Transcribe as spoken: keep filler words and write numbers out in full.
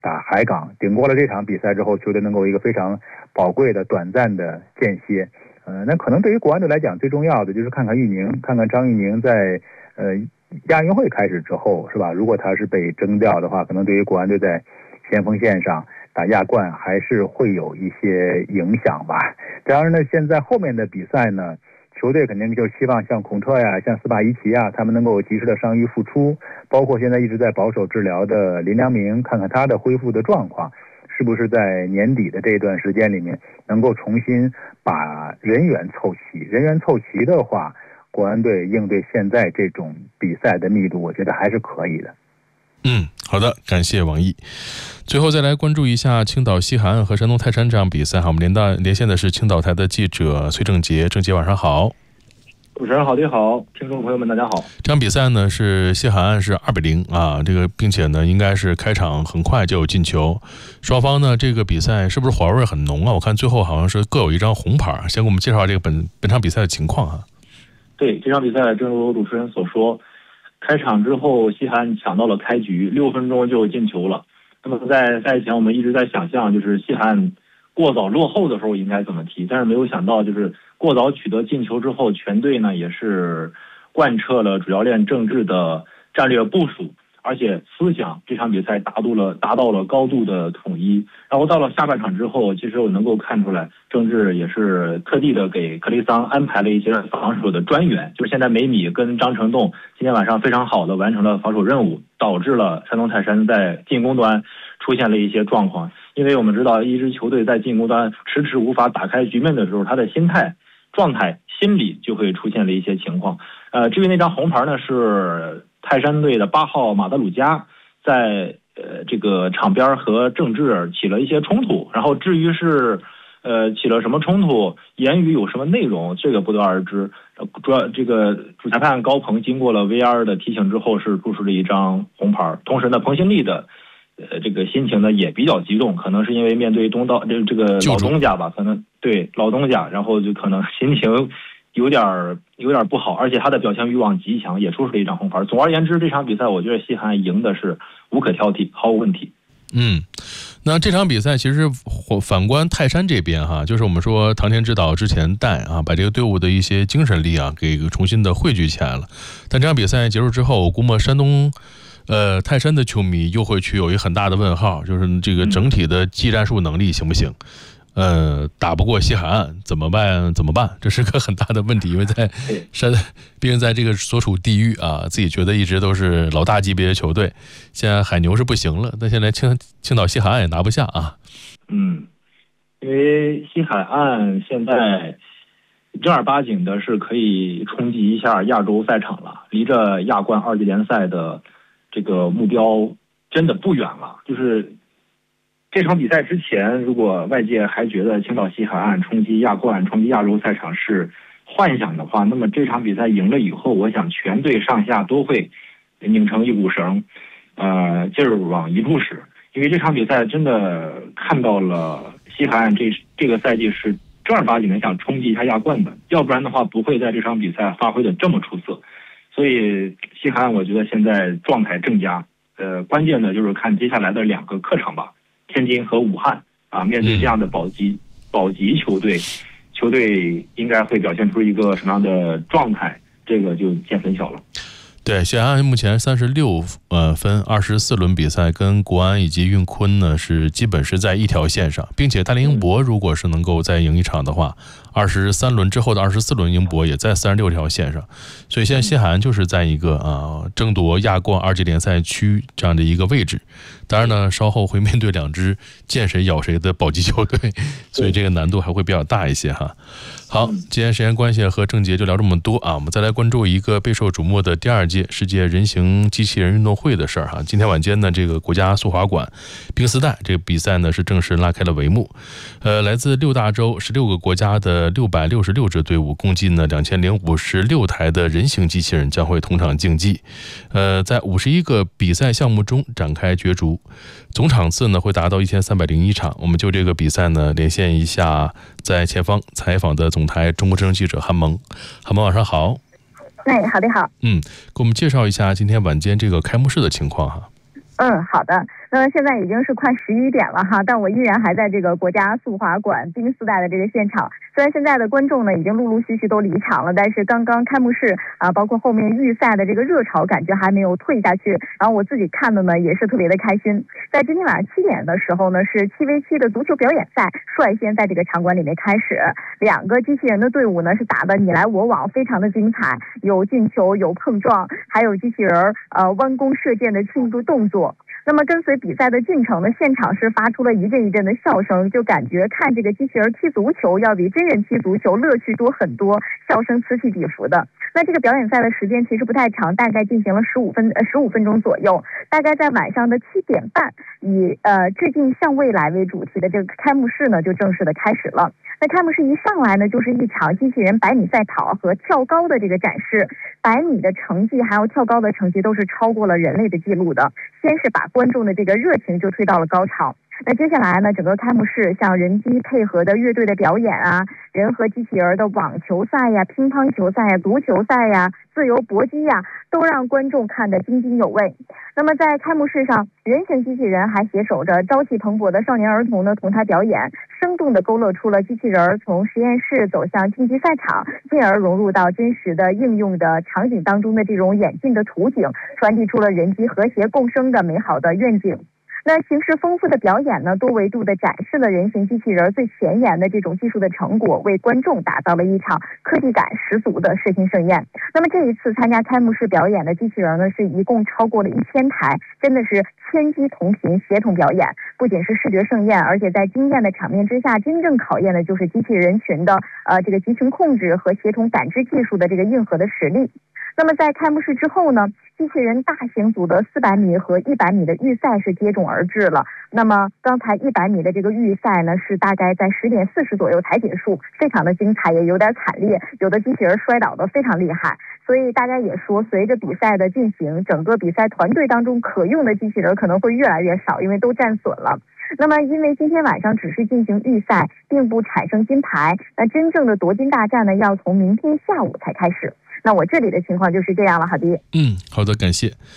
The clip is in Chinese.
打海港，顶过了这场比赛之后，球队能够一个非常宝贵的短暂的间歇。呃，那可能对于国安队来讲，最重要的就是看看玉宁，看看张玉宁在呃亚运会开始之后，是吧？如果他是被征调的话，可能对于国安队在先锋线上打亚冠还是会有一些影响吧。当然呢，现在后面的比赛呢，球队肯定就希望像孔彻呀、像斯帕伊奇呀，他们能够及时的伤愈复出，包括现在一直在保守治疗的林良铭，看看他的恢复的状况，是不是在年底的这段时间里面能够重新把人员凑齐。人员凑齐的话，国安队应对现在这种比赛的密度，我觉得还是可以的。 嗯，好的，感谢王毅。最后再来关注一下青岛西海岸和山东泰山这场比赛。好，我们连到连线的是青岛台的记者崔正杰。正杰晚上好。 主持人好，你好，听众朋友们大家好。 这场比赛呢是西海岸是二比零啊，这个并且呢应该是开场很快就有进球。双方呢这个比赛是不是火药味很浓啊？我看最后好像是各有一张红牌。先给我们介绍这个本本场比赛的情况啊。 对，这场比赛正如主持人所说，开场之后西海岸抢到了开局，六分钟就进球了。那么在赛前我们一直在想象，就是西海岸过早落后的时候应该怎么踢，但是没有想到就是过早取得进球之后，全队呢也是贯彻了主教练郑智的战略部署，而且思想这场比赛达到了达到了高度的统一。然后到了下半场之后，其实我能够看出来，郑智也是特地的给克雷桑安排了一些防守的专员，就是现在梅米跟张成栋今天晚上非常好的完成了防守任务，导致了山东泰山在进攻端出现了一些状况。因为我们知道，一支球队在进攻端迟迟无法打开局面的时候，他的心态、状态、心理就会出现了一些情况。呃，至于那张红牌呢，是泰山队的八号马德鲁加在呃这个场边和郑智起了一些冲突，然后至于是呃起了什么冲突，言语有什么内容，这个不得而知。主要这个主裁判高鹏经过了 V R 的提醒之后，是注出了一张红牌。同时呢，彭新立的呃，这个心情呢也比较激动，可能是因为面对东道这这个老东家吧，可能对老东家，然后就可能心情有点有点不好，而且他的表现欲望极强，也出出了一张红牌。总而言之，这场比赛我觉得西海岸赢的是无可挑剔，毫无问题。 嗯，那这场比赛其实反观泰山这边哈，就是我们说唐田指导之前带啊，把这个队伍的一些精神力啊给重新的汇聚起来了。但这场比赛结束之后，我估摸山东呃，泰山的球迷又会去有一个很大的问号，就是这个整体的技战术能力行不行？呃，打不过西海岸怎么办？怎么办？这是个很大的问题，因为在山，毕竟在这个所处地域啊，自己觉得一直都是老大级别的球队，现在海牛是不行了，但现在青青岛西海岸也拿不下啊。 嗯，因为西海岸现在正儿八经的是可以冲击一下亚洲赛场了，离着亚冠二级联赛的这个目标真的不远了。就是这场比赛之前，如果外界还觉得青岛西海岸冲击亚冠、冲击亚洲赛场是幻想的话，那么这场比赛赢了以后，我想全队上下都会拧成一股绳，呃，劲儿往一处使。因为这场比赛真的看到了西海岸这这个赛季是正儿八经的想冲击一下亚冠的，要不然的话不会在这场比赛发挥的这么出色。所以西海岸我觉得现在状态正佳，呃，关键的就是看接下来的两个客场吧，天津和武汉啊，面对这样的保级保级球队，球队应该会表现出一个什么样的状态，这个就见分晓了。 对，西海岸目前三十六呃分，二十四轮比赛，跟国安以及运坤呢是基本是在一条线上，并且大连英博如果是能够再赢一场的话，二十三轮之后的二十四轮英博也在三十六条线上，所以现在西海岸就是在一个啊争夺亚冠二级联赛区这样的一个位置。当然呢，稍后会面对两支见谁咬谁的保级球队，所以这个难度还会比较大一些哈。好，今天时间关系和郑杰就聊这么多啊，我们再来关注一个备受瞩目的第二届世界人形机器人运动会的事儿哈。今天晚间呢，这个国家速滑馆冰丝带这个比赛呢是正式拉开了帷幕。呃，来自六大洲十六个国家的六百六十六支队伍，共计呢两千零五十六台的人形机器人将会同场竞技。呃，在五十一个比赛项目中展开角逐，总场次呢会达到一千三百零一场。我们就这个比赛呢连线一下在前方采访的总台中国之声记者韩萌。韩萌晚上好。 哎，好的好。 嗯，给我们介绍一下今天晚间这个开幕式的情况哈。 嗯，好的。那现在已经是快十一点了哈，但我依然还在这个国家速滑馆冰丝带的这个现场。虽然现在的观众呢已经陆陆续续都离场了，但是刚刚开幕式啊，包括后面预赛的这个热潮，感觉还没有退下去。然后我自己看的呢也是特别的开心。在今天晚上七点的时候呢，是七 v 七的足球表演赛率先在这个场馆里面开始，两个机器人的队伍呢是打的你来我往，非常的精彩，有进球，有碰撞，还有机器人呃弯弓射箭的庆祝动作。那么跟随比赛的进程呢，现场是发出了一阵一阵的笑声，就感觉看这个机器人踢足球要比真人踢足球乐趣多很多，笑声此起彼伏的。那这个表演赛的时间其实不太长，大概进行了十五分呃十五分钟左右，大概在晚上的七点半，以呃致敬向未来为主题的这个开幕式呢就正式的开始了。那开幕式一上来呢，就是一场机器人百米赛跑和跳高的这个展示，百米的成绩还有跳高的成绩都是超过了人类的记录的，先是把观众的这个热情就推到了高潮。那接下来呢，整个开幕式像人机配合的乐队的表演啊，人和机器人的网球赛呀、乒乓球赛呀、足球赛呀、自由搏击呀，都让观众看得津津有味。那么在开幕式上，人形机器人还携手着朝气蓬勃的少年儿童呢，同台表演，生动地勾勒出了机器人从实验室走向竞技赛场，进而融入到真实的应用的场景当中的这种演进的图景，传递出了人机和谐共生的美好的愿景。那形式丰富的表演呢，多维度的展示了人形机器人最前沿的这种技术的成果，为观众打造了一场科技感十足的视听盛宴。那么这一次参加开幕式表演的机器人呢，是一共超过了一千台，真的是千机同频协同表演，不仅是视觉盛宴，而且在惊艳的场面之下，真正考验的就是机器人群的呃这个集群控制和协同感知技术的这个硬核的实力。那么在开幕式之后呢，机器人大型组的四百米和一百米的预赛是接踵而至了。那么刚才一百米的这个预赛呢，是大概在十点四十左右才结束，非常的精彩，也有点惨烈，有的机器人摔倒的非常厉害。所以大家也说，随着比赛的进行，整个比赛团队当中可用的机器人可能会越来越少，因为都战损了。那么因为今天晚上只是进行预赛，并不产生金牌，那真正的夺金大战呢，要从明天下午才开始。那我这里的情况就是这样了，好的。 嗯，好的，感谢。